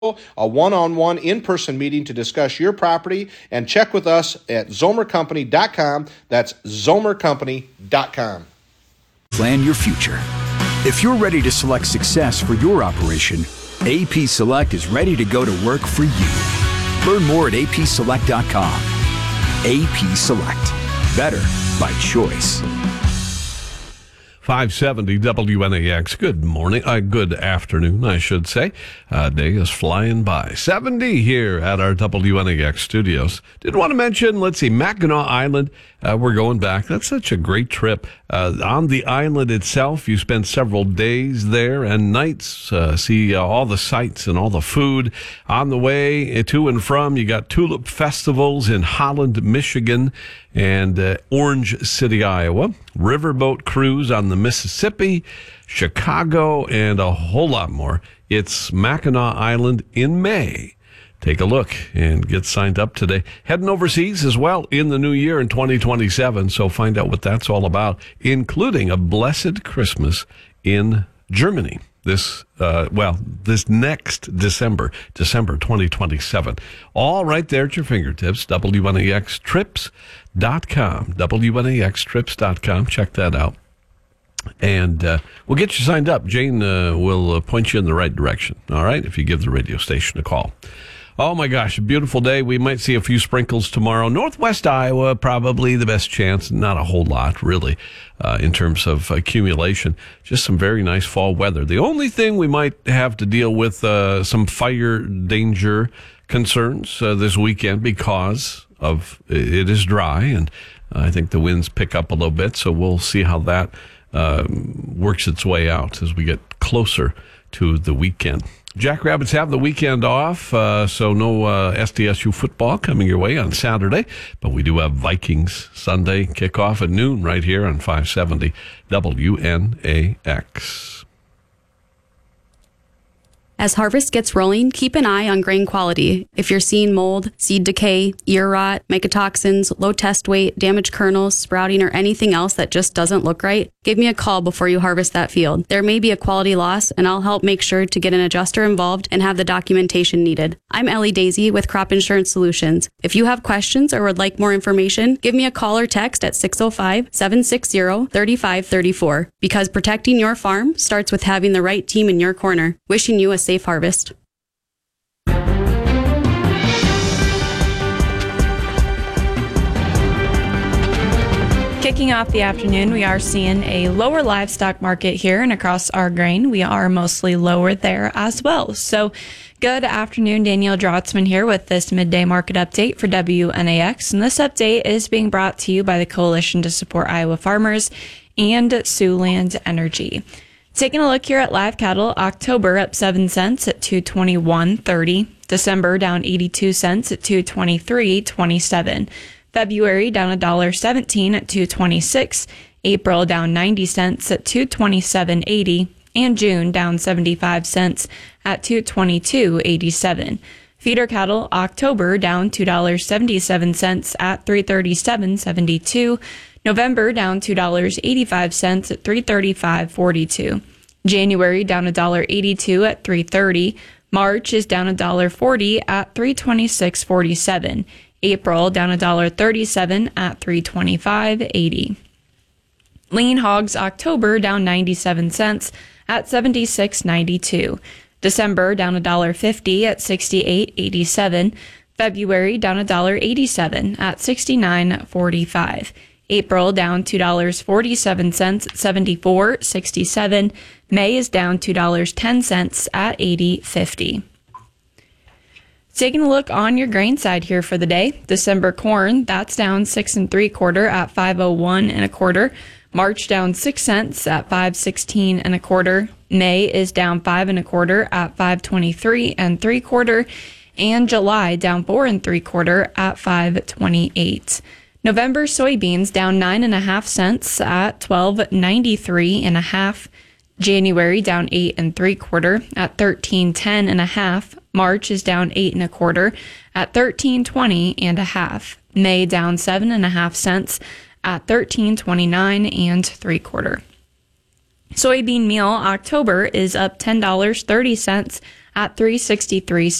a one-on-one in-person meeting to discuss your property, and check with us at zomercompany.com. That's zomercompany.com. Plan your future. If you're ready to select success for your operation, AP Select is ready to go to work for you. Learn more at apselect.com. AP Select. Better by choice. 570 WNAX. Good morning. Good afternoon, I should say. Day is flying by. 70 here at our WNAX studios. Did want to mention, let's see, Mackinac Island. We're going back. That's such a great trip. On the island itself, you spend several days there and nights, see all the sights and all the food. On the way to and from, you got tulip festivals in Holland, Michigan, and Orange City, Iowa. Riverboat cruise on the Mississippi, Chicago, and a whole lot more. It's Mackinac Island in May. Take a look and get signed up today. Heading overseas as well in the new year in 2027. So find out what that's all about, including a blessed Christmas in Germany. This next December 2027. All right there at your fingertips, WNAXtrips.com, WNAXtrips.com. Check that out. And we'll get you signed up. Jane will point you in the right direction, all right, if you give the radio station a call. Oh, my gosh, a beautiful day. We might see a few sprinkles tomorrow. Northwest Iowa, probably the best chance. Not a whole lot, really, in terms of accumulation. Just some very nice fall weather. The only thing we might have to deal with some fire danger concerns this weekend because of it is dry, and I think the winds pick up a little bit. So we'll see how that works its way out as we get closer to the weekend. Jackrabbits have the weekend off, so no SDSU football coming your way on Saturday, but we do have Vikings Sunday kickoff at noon right here on 570 WNAX. As harvest gets rolling, keep an eye on grain quality. If you're seeing mold, seed decay, ear rot, mycotoxins, low test weight, damaged kernels, sprouting, or anything else that just doesn't look right, give me a call before you harvest that field. There may be a quality loss, and I'll help make sure to get an adjuster involved and have the documentation needed. I'm Ellie Daisy with Crop Insurance Solutions. If you have questions or would like more information, give me a call or text at 605-760-3534. Because protecting your farm starts with having the right team in your corner. Wishing you a safe harvest. Kicking off the afternoon, we are seeing a lower livestock market here and across our grain. We are mostly lower there as well. So good afternoon, Danielle Drotzman here with this midday market update for WNAX. And this update is being brought to you by the Coalition to Support Iowa Farmers and Siouxland Energy. Taking a look here at live cattle, October up 7 cents at $221.30. December down 82 cents at $223.27. February down $1.17 at $226. April down 90 cents at $227.80. And June down 75 cents at $222.87. Feeder cattle, October down $2.77 at $337.72. November down $2.85 at $335.42. January down $1.82 at $3.30. March is down $1.40 at $326.47. April down $1.37 at $325.80. Lean hogs, October down 97 cents at $76.92. December down $1.50 at $68.87. February down $1.87 at $69.45. April down $2.47 at $74.67. May is down $2.10 at $80.50. Taking a look on your grain side here for the day. December corn, that's down 6 3/4 at $5.01 1/4. March down 6 cents at $5.16 1/4. May is down 5 1/4 at $5.23 3/4. And July down 4 3/4 at $5.28. November soybeans down 9 1/2 cents at $12.93 1/2. January down 8 3/4 at $13.10 1/2. March is down 8 1/4 at $13.20 1/2. May down 7 1/2 cents at $13.29 3/4. Soybean meal, October is up $10.30 at 363